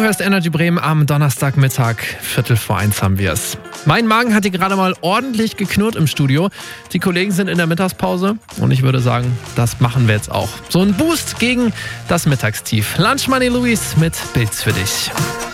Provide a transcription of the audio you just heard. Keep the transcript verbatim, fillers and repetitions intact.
hörst Energy Bremen am Donnerstagmittag. Viertel vor eins haben wir es. Mein Magen hat hier gerade mal ordentlich geknurrt im Studio. Die Kollegen sind in der Mittagspause und ich würde sagen, das machen wir jetzt auch. So ein Boost gegen das Mittagstief. Lunch Money Louise mit Bilds für dich.